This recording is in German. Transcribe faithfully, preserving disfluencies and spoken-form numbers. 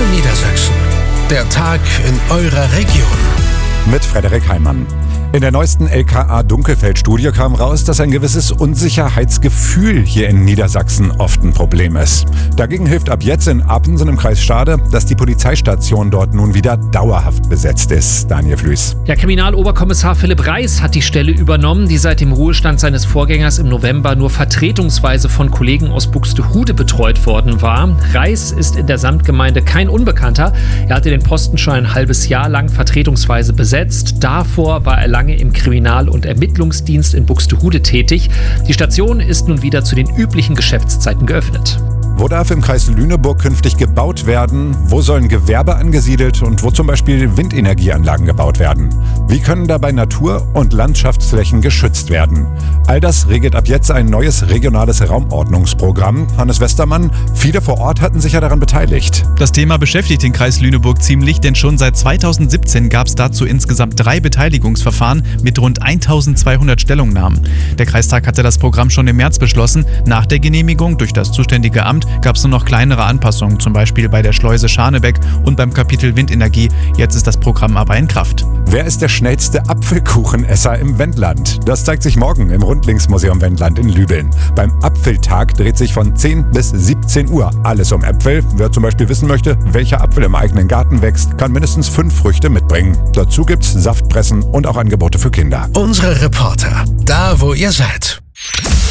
Antenne Niedersachsen. Der Tag in eurer Region. Mit Frederik Heimann. In der neuesten L K A-Dunkelfeld-Studie kam raus, dass ein gewisses Unsicherheitsgefühl hier in Niedersachsen oft ein Problem ist. Dagegen hilft ab jetzt in Appensen im Kreis Stade, dass die Polizeistation dort nun wieder dauerhaft besetzt ist. Daniel Flüß. Ja, Kriminaloberkommissar Philipp Reis hat die Stelle übernommen, die seit dem Ruhestand seines Vorgängers im November nur vertretungsweise von Kollegen aus Buxtehude betreut worden war. Reis ist in der Samtgemeinde kein Unbekannter. Er hatte den Posten schon ein halbes Jahr lang vertretungsweise besetzt. Davor war er lange im Kriminal- und Ermittlungsdienst in Buxtehude tätig. Die Station ist nun wieder zu den üblichen Geschäftszeiten geöffnet. Wo darf im Kreis Lüneburg künftig gebaut werden? Wo sollen Gewerbe angesiedelt und wo zum Beispiel Windenergieanlagen gebaut werden? Wie können dabei Natur- und Landschaftsflächen geschützt werden? All das regelt ab jetzt ein neues regionales Raumordnungsprogramm. Hannes Westermann, viele vor Ort hatten sich ja daran beteiligt. Das Thema beschäftigt den Kreis Lüneburg ziemlich, denn schon seit zweitausendsiebzehn gab es dazu insgesamt drei Beteiligungsverfahren mit rund eintausendzweihundert Stellungnahmen. Der Kreistag hatte das Programm schon im März beschlossen. Nach der Genehmigung durch das zuständige Amt gab es nur noch kleinere Anpassungen, zum Beispiel bei der Schleuse Scharnebeck und beim Kapitel Windenergie. Jetzt ist das Programm aber in Kraft. Wer ist der schnellste Apfelkuchenesser im Wendland? Das zeigt sich morgen im Rundlingsmuseum Wendland in Lübeln. Beim Apfeltag dreht sich von zehn bis siebzehn Uhr alles um Äpfel. Wer zum Beispiel wissen möchte, welcher Apfel im eigenen Garten wächst, kann mindestens fünf Früchte mitbringen. Dazu gibt's Saftpressen und auch Angebote für Kinder. Unsere Reporter, da wo ihr seid.